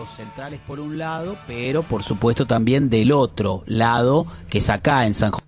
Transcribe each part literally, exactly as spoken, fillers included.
Rosario Central es por un lado, pero por supuesto también del otro lado, que es acá en San José.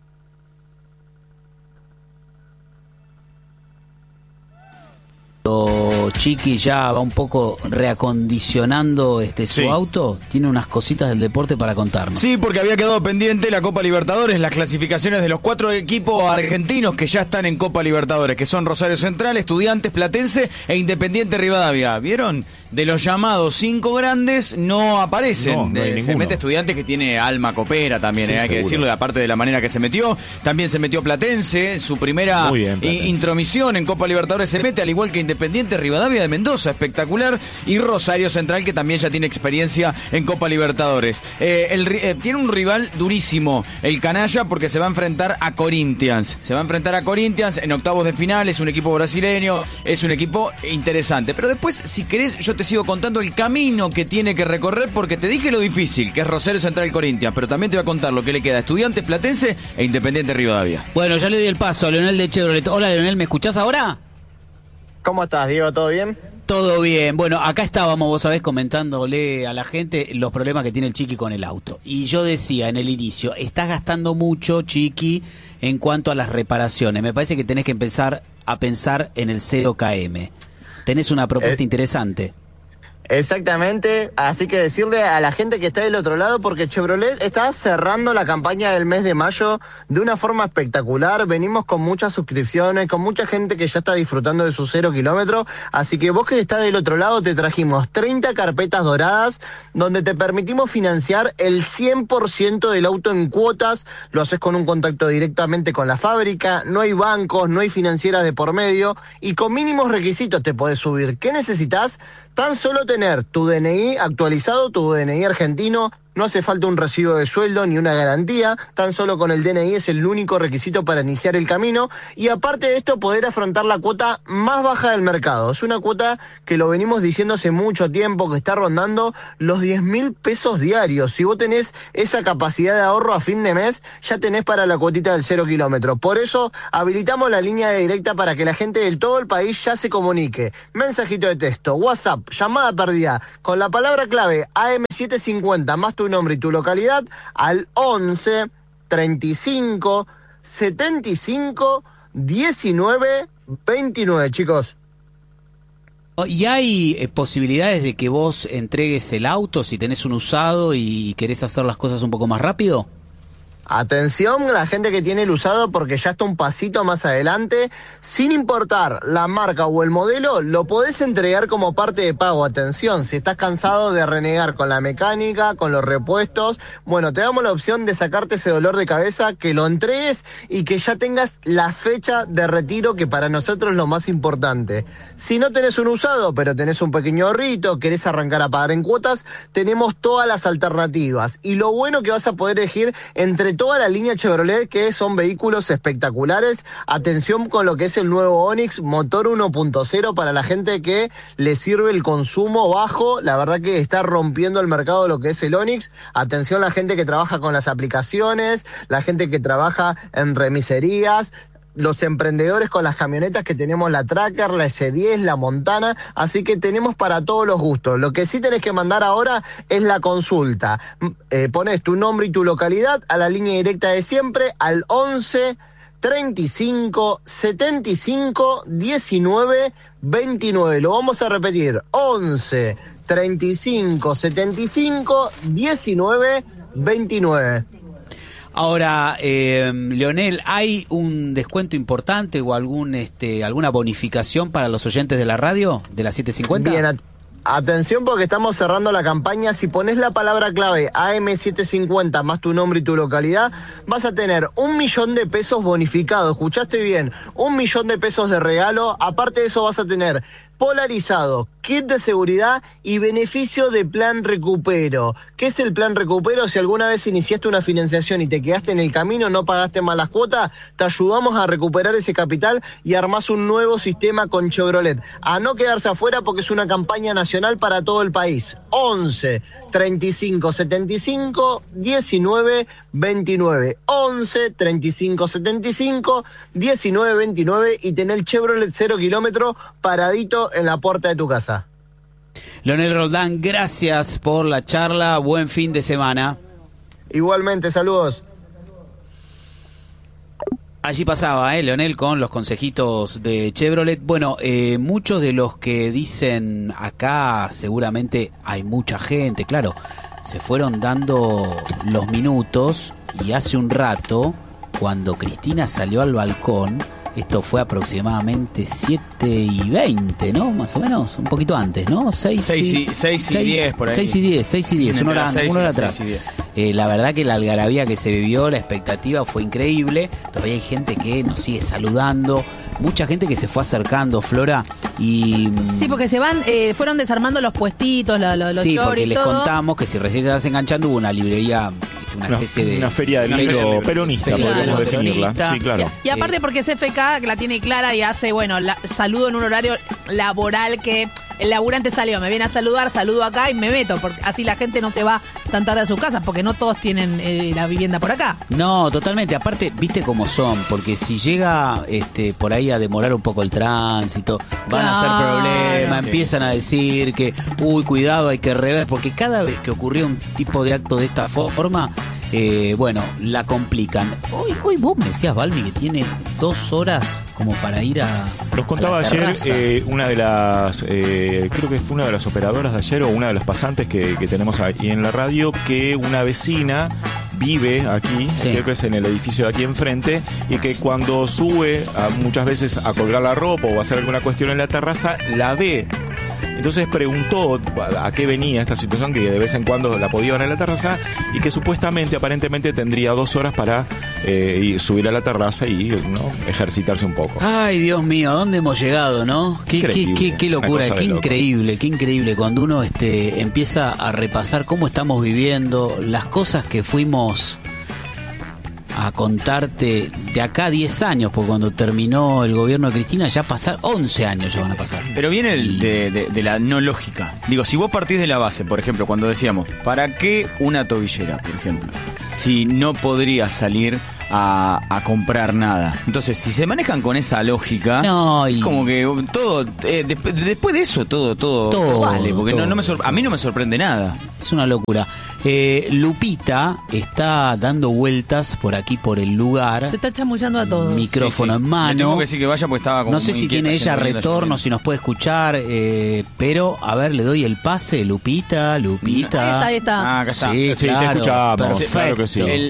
Chiqui ya va un poco reacondicionando este su sí. auto, tiene unas cositas del deporte para contarnos. Sí, porque había quedado pendiente la Copa Libertadores, las clasificaciones de los cuatro equipos argentinos que ya están en Copa Libertadores, que son Rosario Central, Estudiantes, Platense e Independiente Rivadavia. ¿Vieron? De los llamados cinco grandes no aparecen. No, no hay se ninguno. mete Estudiantes, que tiene alma copera también, Sí, eh, hay seguro. que decirlo, de aparte de la manera que se metió. También se metió Platense, su primera Muy bien, Platense. intromisión en Copa Libertadores se mete, al igual que Independiente Rivadavia de Mendoza, espectacular, y Rosario Central, que también ya tiene experiencia en Copa Libertadores. Eh, el, eh, tiene un rival durísimo, el Canalla, porque se va a enfrentar a Corinthians. Se va a enfrentar a Corinthians en octavos de final, es un equipo brasileño, es un equipo interesante. Pero después, si querés, yo te sigo contando el camino que tiene que recorrer, porque te dije lo difícil, que es Rosario Central Corinthians, pero también te voy a contar lo que le queda a Estudiantes, Platense e Independiente Rivadavia. Bueno, ya le di el paso a Leonel de Chevrolet. Hola Leonel, ¿me escuchás ahora? ¿Cómo estás, Diego? ¿Todo bien? Todo bien. Bueno, acá estábamos, vos sabés, comentándole a la gente los problemas que tiene el Chiqui con el auto. Y yo decía en el inicio, estás gastando mucho, Chiqui, en cuanto a las reparaciones. Me parece que tenés que empezar a pensar en el cero kilómetros. Tenés una propuesta eh... interesante. Exactamente, así que decirle a la gente que está del otro lado, porque Chevrolet está cerrando la campaña del mes de mayo de una forma espectacular. Venimos con muchas suscripciones, con mucha gente que ya está disfrutando de su cero kilómetro, así que vos que estás del otro lado te trajimos treinta carpetas doradas donde te permitimos financiar el cien por ciento del auto en cuotas. Lo haces con un contacto directamente con la fábrica, no hay bancos, no hay financieras de por medio y con mínimos requisitos te podés subir. ¿Qué necesitas? Tan solo tener tu D N I actualizado, tu D N I argentino, no hace falta un recibo de sueldo ni una garantía, tan solo con el D N I es el único requisito para iniciar el camino y aparte de esto poder afrontar la cuota más baja del mercado. Es una cuota que lo venimos diciendo hace mucho tiempo, que está rondando los diez mil pesos diarios. Si vos tenés esa capacidad de ahorro a fin de mes, ya tenés para la cuotita del cero kilómetro. Por eso habilitamos la línea directa para que la gente de todo el país ya se comunique. Mensajito de texto, WhatsApp, llamada perdida, con la palabra clave A M setecientos cincuenta más tu nombre y tu localidad al once, treinta y cinco, setenta y cinco, diecinueve, veintinueve, chicos. ¿Y hay eh, posibilidades de que vos entregues el auto si tenés un usado y querés hacer las cosas un poco más rápido? Atención la gente que tiene el usado, porque ya está un pasito más adelante. Sin importar la marca o el modelo, lo podés entregar como parte de pago. Atención, si estás cansado de renegar con la mecánica, con los repuestos, bueno, te damos la opción de sacarte ese dolor de cabeza, que lo entregues y que ya tengas la fecha de retiro, que para nosotros es lo más importante. Si no tenés un usado, pero tenés un pequeño ahorrito, querés arrancar a pagar en cuotas, tenemos todas las alternativas. Y lo bueno que vas a poder elegir entre toda la línea Chevrolet, que son vehículos espectaculares. Atención con lo que es el nuevo Onix, motor uno punto cero para la gente que le sirve el consumo bajo. La verdad que está rompiendo el mercado lo que es el Onix. Atención la gente que trabaja con las aplicaciones, la gente que trabaja en remiserías, los emprendedores con las camionetas, que tenemos la Tracker, la S diez, la Montana, así que tenemos para todos los gustos. Lo que sí tenés que mandar ahora es la consulta. Eh, pones tu nombre y tu localidad a la línea directa de siempre, al once, treinta y cinco, setenta y cinco, diecinueve, veintinueve. Lo vamos a repetir, once, treinta y cinco, setenta y cinco, diecinueve, veintinueve. Ahora, eh, Leonel, ¿hay un descuento importante o algún este alguna bonificación para los oyentes de la radio, de la setecientos cincuenta? Bien, at- atención porque estamos cerrando la campaña. Si pones la palabra clave A M setecientos cincuenta más tu nombre y tu localidad, vas a tener un millón de pesos bonificados. ¿Escuchaste bien? Un millón de pesos de regalo. Aparte de eso vas a tener polarizado, kit de seguridad y beneficio de plan recupero. ¿Qué es el plan recupero? Si alguna vez iniciaste una financiación y te quedaste en el camino, no pagaste más las cuotas, te ayudamos a recuperar ese capital y armás un nuevo sistema con Chevrolet. A no quedarse afuera porque es una campaña nacional para todo el país. once, treinta y cinco, setenta y cinco, diecinueve, veintinueve. once, treinta y cinco, setenta y cinco, diecinueve, veintinueve y tener el Chevrolet cero kilómetro paradito en la puerta de tu casa. Leonel Roldán, gracias por la charla, buen fin de semana. Igualmente, saludos. Allí pasaba, ¿eh, Leonel, con los consejitos de Chevrolet. Bueno, eh, muchos de los que dicen acá, seguramente hay mucha gente, claro, se fueron dando los minutos y hace un rato, cuando Cristina salió al balcón, esto fue aproximadamente siete y veinte, ¿no? Más o menos, un poquito antes, ¿no? seis y diez por ahí. seis y diez, seis y diez, una hora, una hora atrás. Eh, la verdad que la algarabía que se vivió, la expectativa fue increíble. Todavía hay gente que nos sigue saludando, mucha gente que se fue acercando, Flora, y... Sí, porque se van, eh, fueron desarmando los puestitos, los, los sí, shorts porque y les todo. contamos que si recién te estás enganchando, hubo una librería, una especie una, de... Una feria del libro peronista, feria podríamos del libro definirla. peronista. Sí, claro. Y, y aparte porque C F K la tiene clara y hace, bueno, la, saludo en un horario laboral que el laburante salió, me viene a saludar, saludo acá y me meto, porque así la gente no se va tan tarde a su casa, porque no todos tienen eh, la vivienda por acá. No, totalmente. Aparte, viste cómo son, porque si llega este por ahí a demorar un poco el tránsito, van claro, a hacer problemas, sí, empiezan sí. a decir que, uy, cuidado, hay que rever, porque cada vez que ocurrió un tipo de acto de esta forma, eh, bueno, la complican. Hoy, hoy vos me decías, Balbi, que tiene dos horas como para ir a... Los contaba a la ayer terraza. eh, una de las, eh, creo que fue una de las operadoras de ayer o una de las pasantes que, que tenemos aquí en la radio, que una vecina vive aquí, sí. creo que es en el edificio de aquí enfrente, y que cuando sube a, muchas veces a colgar la ropa o a hacer alguna cuestión en la terraza, la ve. Entonces preguntó a qué venía esta situación, que de vez en cuando la podía ver en la terraza, y que supuestamente, aparentemente, tendría dos horas para eh, ir, subir a la terraza y, ¿no?, ejercitarse un poco. Ay, Dios mío, ¿a dónde hemos llegado, no? Qué, qué, qué, qué locura, qué increíble, qué increíble cuando uno este, empieza a repasar cómo estamos viviendo, las cosas que fuimos a contarte de acá a diez años, porque cuando terminó el gobierno de Cristina ya pasaron once años, ya van a pasar. Pero viene el Y... de, de, de la no lógica. Digo, si vos partís de la base, por ejemplo, cuando decíamos, ¿para qué una tobillera, por ejemplo? Si no podría salir a, a comprar nada. Entonces, si se manejan con esa lógica, no, y... como que todo, eh, de, después de eso, todo, todo, todo vale, porque todo, no, no me sor- a mí no me sorprende nada. Es una locura. Eh, Lupita está dando vueltas por aquí, por el lugar. Se está chamullando a todos. Micrófono sí, sí. en mano. Le tengo que decir que vaya porque estaba como no sé muy si inquieta, tiene ella yendo, yendo, retorno, yendo. si nos puede escuchar, eh, pero a ver, le doy el pase, Lupita, Lupita. Ahí está, ahí está. Ah, acá está. Sí, Sí, claro, te escuchamos, perfecto. claro que sí. El,